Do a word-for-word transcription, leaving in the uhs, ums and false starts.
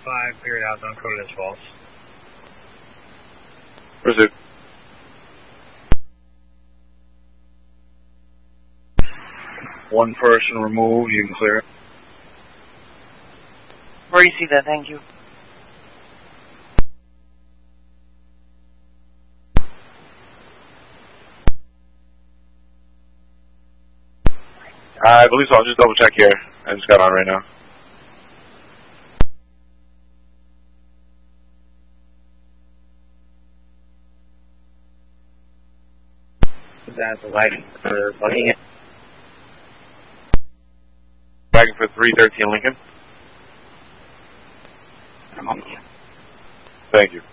five, period out, don't code it as false. Pursuit. One person removed, you can clear it. Where you see that, thank you. I believe so, I'll just double check here. I just got on right now. That's the lighting for plugging it. Wagon for three thirteen Lincoln. I'm on. Thank you.